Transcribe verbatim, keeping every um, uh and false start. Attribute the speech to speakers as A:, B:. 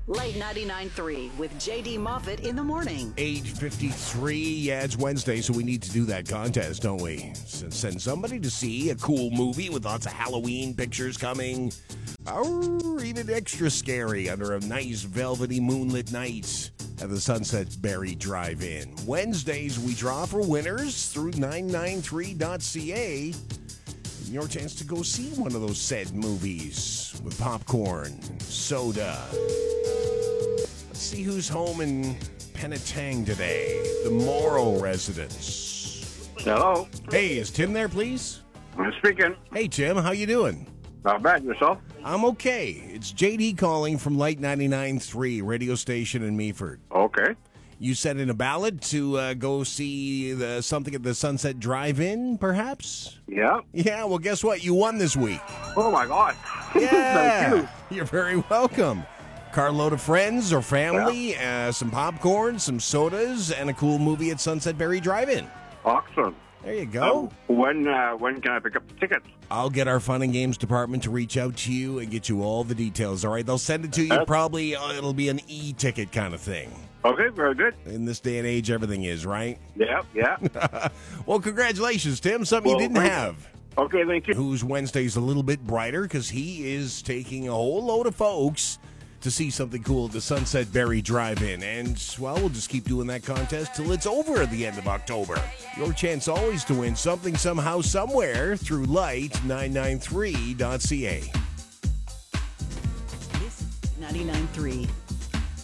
A: Light ninety-nine point three with J D Moffitt in the morning.
B: eight fifty-three. Yeah, it's Wednesday, so we need to do that contest, don't we? S- Send somebody to see a cool movie with lots of Halloween pictures coming. Or even extra scary under a nice velvety moonlit night at the Sunset Berry Drive-In. Wednesdays, we draw for winners through nine nine three dot c a. Your chance to go see one of those said movies with popcorn, soda. Let's see who's home in Penetang today. The Morrow residence.
C: Hello.
B: Hey, is Tim there, please?
C: I'm speaking.
B: Hey, Tim, how you doing?
C: Not bad, yourself?
B: I'm okay. It's J D calling from Light ninety-nine point three radio station in Meaford.
C: Okay.
B: You sent in a ballot to uh, go see the, something at the Sunset Drive-In, perhaps?
C: Yeah.
B: Yeah, well, guess what? You won this week.
C: Oh, my God.
B: Yeah.
C: Thank you.
B: You're very welcome. Carload of friends or family, uh, some popcorn, some sodas, and a cool movie at Sunset Berry Drive-In.
C: Awesome.
B: There you go.
C: Um, when uh, when can I pick up the tickets?
B: I'll get our fun and games department to reach out to you and get you all the details, all right? They'll send it to you.
C: Okay.
B: Probably uh, it'll be an e-ticket kind of thing.
C: Okay, very good.
B: In this day and age, everything is, right?
C: Yeah, yeah.
B: Well, congratulations, Tim. Something
C: Well,
B: you didn't
C: thank-
B: have.
C: Okay, thank you.
B: Whose Wednesday's a little bit brighter because he is taking a whole load of folks to see something cool at the Sunset Berry Drive-In. And, well, we'll just keep doing that contest till it's over at the end of October. Your chance always to win something, somehow, somewhere through light nine nine three dot c a.
A: This is ninety-nine point three